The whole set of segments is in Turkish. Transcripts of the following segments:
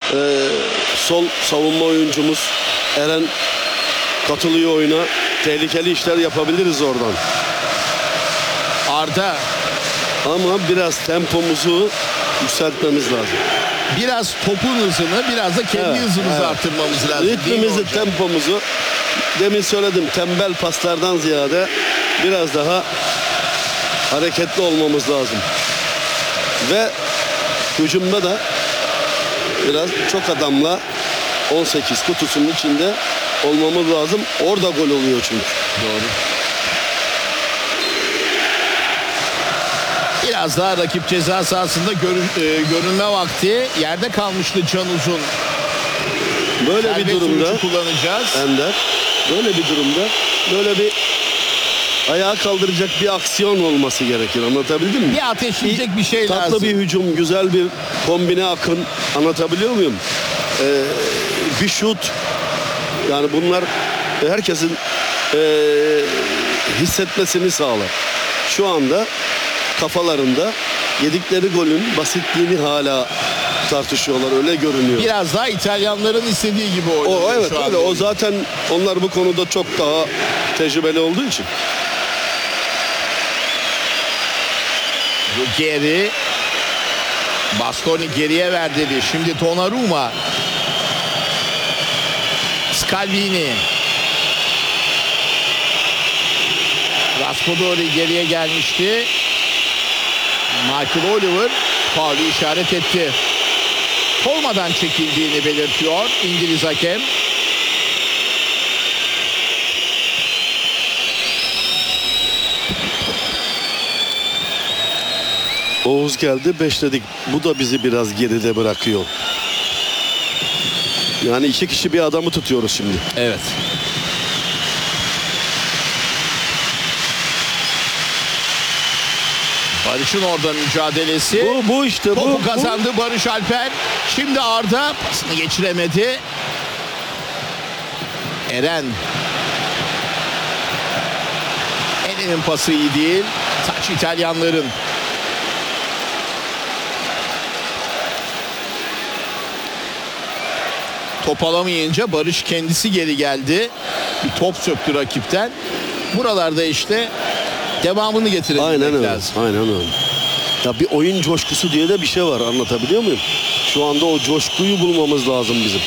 Sol savunma oyuncumuz Eren katılıyor oyuna. Tehlikeli işler yapabiliriz oradan. Arda Ama biraz tempomuzu yükseltmemiz lazım. biraz topun hızını, biraz da kendi hızımızı arttırmamız lazım. Ritmimizi, tempomuzu, demin söyledim, tembel paslardan ziyade biraz daha hareketli olmamız lazım. Ve hücumda da biraz çok adamla 18 kutusunun içinde olmamız lazım. Orada gol oluyor çünkü. Doğru. Biraz daha rakip ceza sahasında görünme vakti. Yerde kalmıştı Can Uzun. Böyle bir Serbest durumda vuruşu kullanacağız. Ender, böyle bir durumda böyle bir ayağa kaldıracak bir aksiyon olması gerekir. Anlatabildim mi? Bir ateşleyecek bir şey Tatlı lazım. bir hücum, güzel bir kombine akın. Anlatabiliyor muyum? Bir şut. Yani bunlar herkesin hissetmesini sağlar. Şu anda kafalarında yedikleri golün basitliğini hala tartışıyorlar. Öyle görünüyor. Biraz daha İtalyanların istediği gibi oynuyor. O evet şu anda. öyle. O zaten onlar bu konuda çok daha tecrübeli olduğu için. Geri. Bastoni geriye verdi. Şimdi Donnarumma. Scalvini. Raspadori geriye gelmişti. Michael Oliver faulü işaret etti. Olmadan çekildiğini belirtiyor İngiliz hakem. Oğuz geldi, 5 dedik. Bu da bizi biraz geride bırakıyor. Yani 2 kişi bir adamı tutuyoruz şimdi. Evet. Barış'ın orada mücadelesi. Bu işte Topu bu. kazandı Barış Alper. Şimdi Arda pasını geçiremedi. Eren. Eren'in pası iyi değil. Taç İtalyanların. Top alamayınca Barış kendisi geri geldi. Bir top söktü rakipten. Buralarda işte devamını getirebilmek Aynen öyle. lazım. Aynen öyle. Ya bir oyun coşkusu diye de bir şey var. Anlatabiliyor muyum? Şu anda o coşkuyu bulmamız lazım bizim.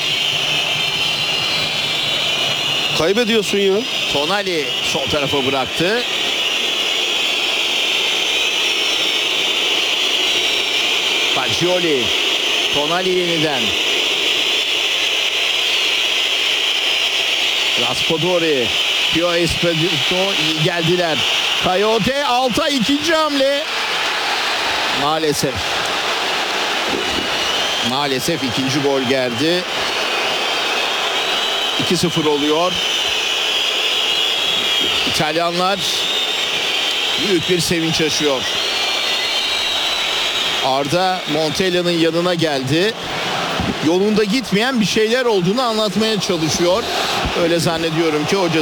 Kaybediyorsun ya. Tonali sol tarafa bıraktı. Fagioli. Tonali yeniden. Raspadori. Pio Esposito iyi geldiler. Coyote alta ikinci hamle. Maalesef. Maalesef ikinci gol geldi. 2-0 oluyor. İtalyanlar büyük bir sevinç yaşıyor. Arda Montella'nın yanına geldi. Yolunda gitmeyen bir şeyler olduğunu anlatmaya çalışıyor. Öyle zannediyorum ki hocası